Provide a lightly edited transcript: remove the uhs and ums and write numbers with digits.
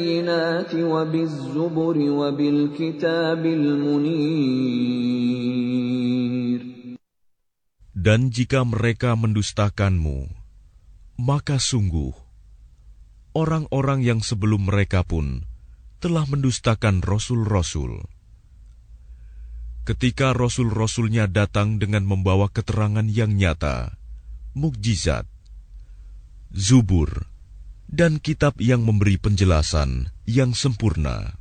بِالْبَيِّنَاتِ وَبِالزُّبُرِ وَبِالْكِتَابِ الْمُنِيرِ. Dan jika mereka mendustakanmu, maka sungguh orang-orang yang sebelum mereka pun telah mendustakan rasul-rasul. Ketika rasul-rasulnya datang dengan membawa keterangan yang nyata, mukjizat, zubur, dan kitab yang memberi penjelasan yang sempurna.